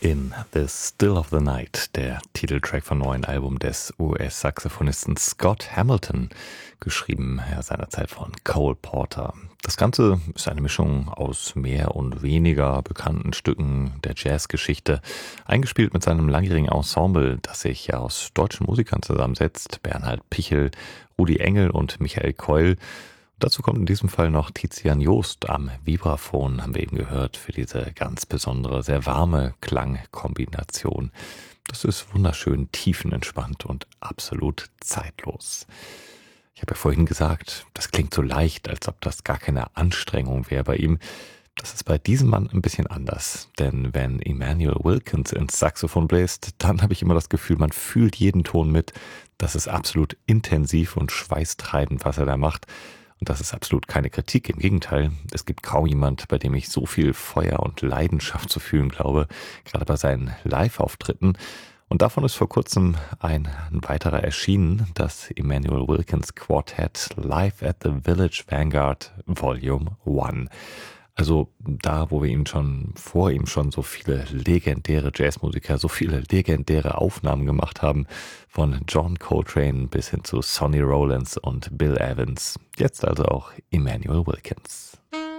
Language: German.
In the Still of the Night, der Titeltrack vom neuen Album des US-Saxophonisten Scott Hamilton, geschrieben seinerzeit von Cole Porter. Das Ganze ist eine Mischung aus mehr und weniger bekannten Stücken der Jazzgeschichte, eingespielt mit seinem langjährigen Ensemble, das sich aus deutschen Musikern zusammensetzt: Bernhard Pichel, Rudi Engel und Michael Keul. Dazu kommt in diesem Fall noch Tizian Joost am Vibraphon, haben wir eben gehört, für diese ganz besondere, sehr warme Klangkombination. Das ist wunderschön, tiefenentspannt und absolut zeitlos. Ich habe ja vorhin gesagt, das klingt so leicht, als ob das gar keine Anstrengung wäre bei ihm. Das ist bei diesem Mann ein bisschen anders, denn wenn Emmanuel Wilkins ins Saxophon bläst, dann habe ich immer das Gefühl, man fühlt jeden Ton mit. Das ist absolut intensiv und schweißtreibend, was er da macht. Und das ist absolut keine Kritik, im Gegenteil. Es gibt kaum jemand, bei dem ich so viel Feuer und Leidenschaft zu fühlen glaube, gerade bei seinen Live-Auftritten. Und davon ist vor kurzem ein weiterer erschienen, das Emmanuel Wilkins Quartet Live at the Village Vanguard Volume 1. Also da, wo wir vor ihm schon so viele legendäre Jazzmusiker, so viele legendäre Aufnahmen gemacht haben, von John Coltrane bis hin zu Sonny Rollins und Bill Evans. Jetzt also auch Emmanuel Wilkins.